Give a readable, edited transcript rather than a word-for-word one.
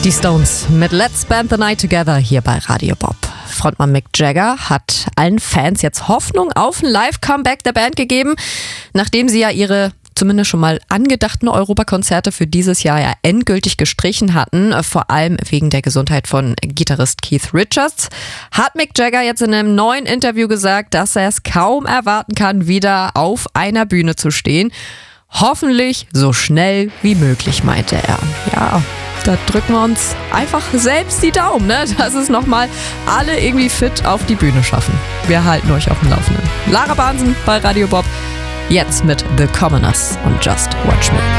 Die Stones mit Let's Spend the Night Together hier bei Radio Bob. Frontmann Mick Jagger hat allen Fans jetzt Hoffnung auf ein Live-Comeback der Band gegeben, nachdem sie ja ihre zumindest schon mal angedachten Europakonzerte für dieses Jahr ja endgültig gestrichen hatten, vor allem wegen der Gesundheit von Gitarrist Keith Richards, hat Mick Jagger jetzt in einem neuen Interview gesagt, dass er es kaum erwarten kann, wieder auf einer Bühne zu stehen. Hoffentlich so schnell wie möglich, meinte er. Ja, da drücken wir uns einfach selbst die Daumen, ne? Dass es nochmal alle irgendwie fit auf die Bühne schaffen. Wir halten euch auf dem Laufenden. Lara Bahnsen bei Radio Bob, jetzt mit The Commoners und Just Watch Me.